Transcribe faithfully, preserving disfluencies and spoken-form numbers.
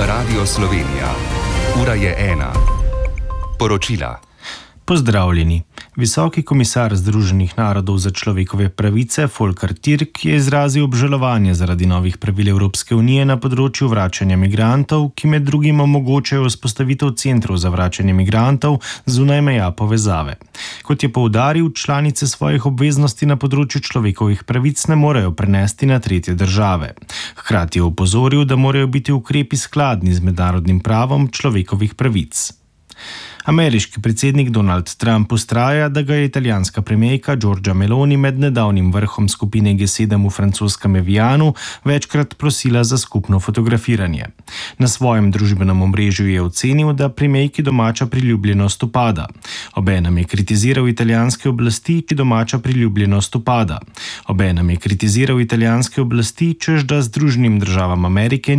Radio Slovenija. Ura je ena. Poročila. Pozdravljeni. Visoki komisar Združenih narodov za človekove pravice Volker Türk je izrazil obžalovanje zaradi novih pravil Evropske unije na področju vračanja migrantov, ki med drugim omogočajo vzpostavitev centrov za vračanje migrantov zunaj meja povezave. Kot je poudaril, članice svojih obveznosti na področju človekovih pravic ne morejo prenesti na tretje države. Hkrati je opozoril, da morajo biti ukrepi skladni z mednarodnim pravom človekovih pravic. Ameriški predsednik Donald Trump vztraja, da ga je italijanska premijerka Giorgia Meloni med nedavnim vrhom skupine G sedem v francoskem Evianu večkrat prosila za skupno fotografiranje. Na svojem družbenem omrežju je ocenil, da premijerki domača priljubljenost upada. Obenem je kritiziral italijanske oblasti, ki domača priljubljenost upada. Obenem je kritiziral italijanske oblasti, češ da Združenim državam Amerike